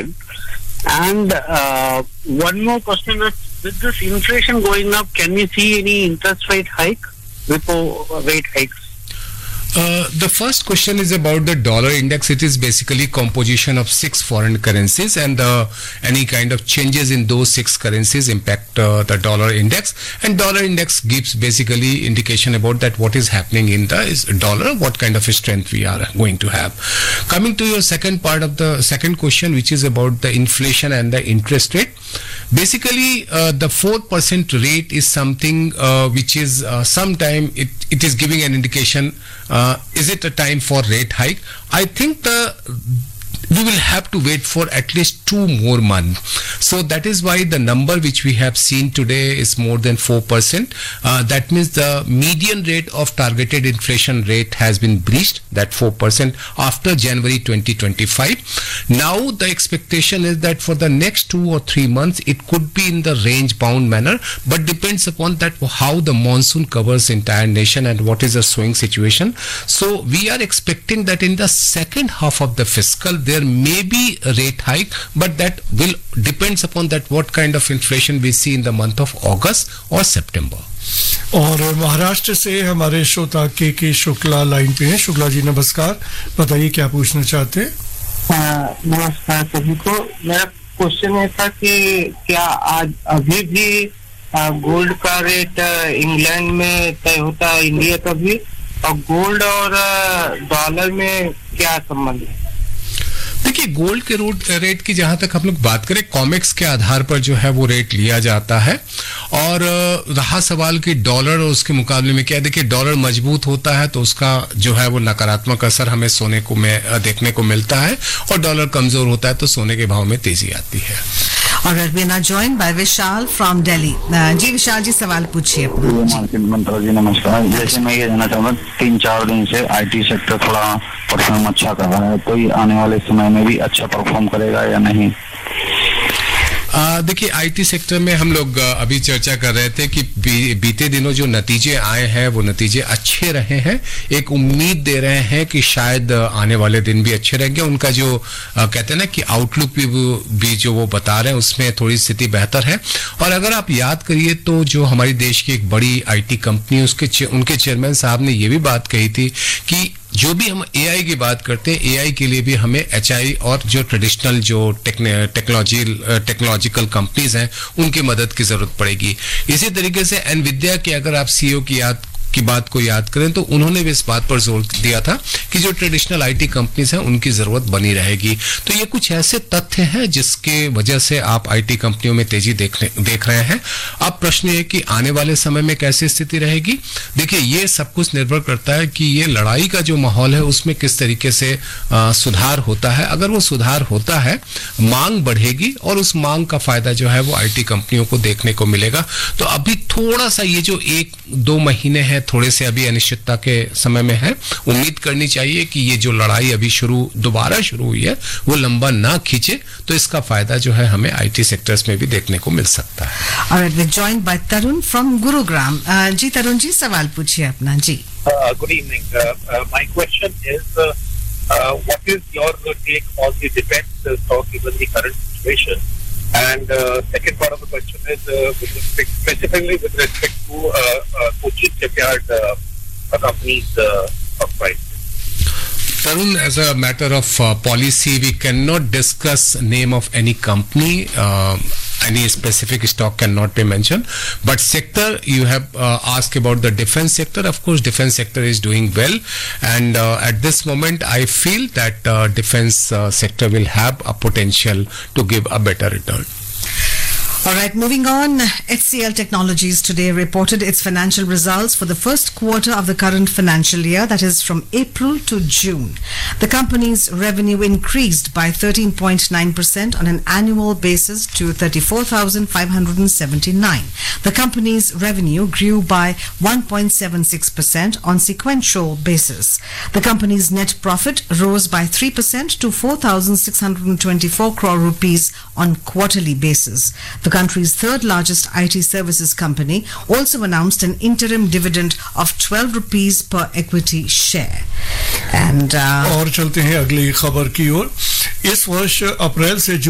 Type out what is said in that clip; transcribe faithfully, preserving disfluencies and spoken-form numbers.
percent. And uh, one more question is, with this inflation going up, can we see any interest rate hike, repo rate hikes? Uh, the first question is about the dollar index. It is basically composition of six foreign currencies, and uh, any kind of changes in those six currencies impact uh, the dollar index. And dollar index gives basically indication about that what is happening in the is dollar, what kind of a strength we are going to have. Coming to your second part of the second question, which is about the inflation and the interest rate. Basically, uh, the four percent rate is something uh, which is uh, sometime it, it is giving an indication. Uh, is it a time for rate hike? I think the we will have to wait for at least two more months. So that is why the number which we have seen today is more than four percent. Uh, that means the median rate of targeted inflation rate has been breached, that four percent, after January twenty twenty-five. Now the expectation is that for the next two or three months, it could be in the range bound manner, but depends upon that how the monsoon covers entire nation and what is the sowing situation. So we are expecting that in the second half of the fiscal, there may be a rate hike, but that will depends upon that what kind of inflation we see in the month of August or September. और महाराष्ट्र से हमारे श्रोता के के Shukla line पे हैं. शुक्ला जी नमस्कार, बताइए क्या पूछना चाहते हैं. नमस्कार सभी को. मेरा क्वेश्चन ये था कि क्या आज अभी भी गोल्ड का रेट इंग्लैंड में तय होता है, इंडिया का भी, और गोल्ड और डॉलर में क्या संबंध है? देखिए, गोल्ड के रूट रेट की जहां तक हम लोग बात करें, कॉमेक्स के आधार पर जो है वो रेट लिया जाता है. और रहा सवाल कि डॉलर और उसके मुकाबले में क्या है, देखिए डॉलर मजबूत होता है तो उसका जो है वो नकारात्मक असर हमें सोने को में देखने को मिलता है, और डॉलर कमजोर होता है तो सोने के भाव में तेजी आती है. All right, we are now joined by Vishal from Delhi. uh, जी विशाल जी, सवाल पूछिए अपना. मार्केट मंत्री जी नमस्कार. जैसे मैं ये जानना चाहूँगा, तीन चार दिन से आईटी सेक्टर थोड़ा परफॉर्म अच्छा कर रहा है, तो ये आने वाले समय में भी अच्छा परफॉर्म करेगा या नहीं? देखिए, आईटी सेक्टर में हम लोग अभी चर्चा कर रहे थे कि बी, बीते दिनों जो नतीजे आए हैं वो नतीजे अच्छे रहे हैं. एक उम्मीद दे रहे हैं कि शायद आने वाले दिन भी अच्छे रहेंगे. उनका जो कहते हैं ना कि आउटलुक भी, भी जो वो बता रहे हैं उसमें थोड़ी स्थिति बेहतर है. और अगर आप याद करिए तो जो हमारी देश की एक बड़ी आईटी कंपनी, उसके उनके चेयरमैन साहब ने ये भी बात कही थी कि जो भी हम एआई की बात करते हैं, एआई के लिए भी हमें एचआई और जो ट्रेडिशनल जो टेक्नोलॉजी टेक्नोलॉजिकल कंपनीज हैं उनकी मदद की जरूरत पड़ेगी. इसी तरीके से एनविडिया के अगर आप सीईओ की याद की बात को याद करें तो उन्होंने भी इस बात पर जोर दिया था कि जो ट्रेडिशनल आईटी कंपनीज हैं उनकी जरूरत बनी रहेगी. तो ये कुछ ऐसे तथ्य हैं जिसके वजह से आप आईटी कंपनियों में तेजी देख देख रहे हैं. अब प्रश्न ये कि आने वाले समय में कैसी स्थिति रहेगी. देखिए, ये सब कुछ निर्भर करता है कि ये लड़ाई का जो माहौल है उसमें किस तरीके से आ, सुधार होता है. अगर वो सुधार होता है, मांग बढ़ेगी और उस मांग का फायदा जो है वो आईटी कंपनियों को देखने को मिलेगा. तो अभी थोड़ा सा ये जो एक दो महीने हैं थोड़े से अभी अनिश्चितता के समय में है. उम्मीद करनी चाहिए कि ये जो लड़ाई अभी शुरू दोबारा शुरू हुई है वो लंबा ना खींचे, तो इसका फायदा जो है हमें आईटी सेक्टर्स में भी देखने को मिल सकता है. Alright, we're joined by Tarun from Gurugram. uh, जी तरुण जी, सवाल पूछिए अपना. जी. uh, Good evening. uh, uh, my question is uh, uh, what is your take on the defense uh, stock given the current situation? And uh, second part of the question is uh, with respect, specifically with respect to uh, uh, Cochin Shipyard uh, company's uh, stock price. Tarun, as a matter of uh, policy, we cannot discuss name of any company. Uh, any specific stock cannot be mentioned. But sector, you have uh, asked about the defense sector. Of course, defense sector is doing well. And uh, at this moment, I feel that uh, defense uh, sector will have a potential to give a better return. All right, moving on. H C L Technologies today reported its financial results for the first quarter of the current financial year, that is from April to June. The company's revenue increased by thirteen point nine percent on an annual basis to thirty-four thousand five hundred seventy-nine. The company's revenue grew by one point seven six percent on sequential basis. The company's net profit rose by three percent to four thousand six hundred twenty-four crore rupees on quarterly basis. The country's third largest I T services company also announced an interim dividend of twelve rupees per equity share. And uh, और चलते हैं अगली खबर की ओर. इस वर्ष अप्रैल से